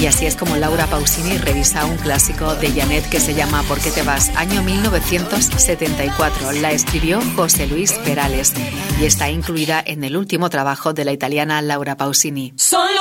Y así es como Laura Pausini revisa un clásico de Janet que se llama ¿Por qué te vas?, año 1974. La escribió José Luis Perales y está incluida en el último trabajo de la italiana Laura Pausini. Son